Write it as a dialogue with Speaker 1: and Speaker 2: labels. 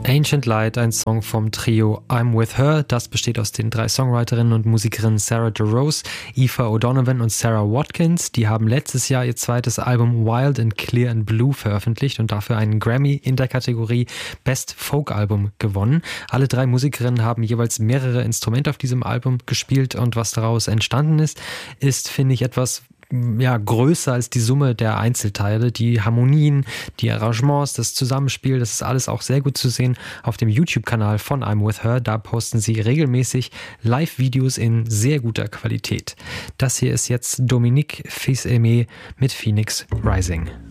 Speaker 1: Ancient Light, ein Song vom Trio I'm With Her. Das besteht aus den 3 Songwriterinnen und Musikerinnen Sarah DeRose, Aoife O'Donovan und Sarah Watkins. Die haben letztes Jahr ihr zweites Album Wild and Clear and Blue veröffentlicht und dafür einen Grammy in der Kategorie Best Folk Album gewonnen. Alle 3 Musikerinnen haben jeweils mehrere Instrumente auf diesem Album gespielt und was daraus entstanden ist, finde ich, etwas größer als die Summe der Einzelteile. Die Harmonien, die Arrangements, das Zusammenspiel, das ist alles auch sehr gut zu sehen auf dem YouTube-Kanal von I'm With Her. Da posten sie regelmäßig Live-Videos in sehr guter Qualität. Das hier ist jetzt Dominique Fils-Aimé mit Phoenix Rising.